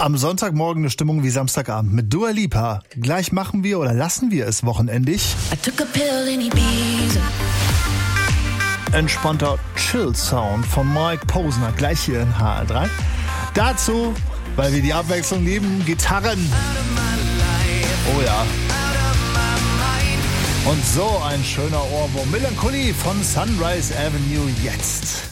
Am Sonntagmorgen eine Stimmung wie Samstagabend mit Dua Lipa. Gleich machen wir oder lassen wir es wochenendig. Entspannter Chill-Sound von Mike Posner, gleich hier in HR3. Dazu, weil wir die Abwechslung lieben, Gitarren. Oh ja. Und so ein schöner Ohrwurm. Melancholie von Sunrise Avenue jetzt.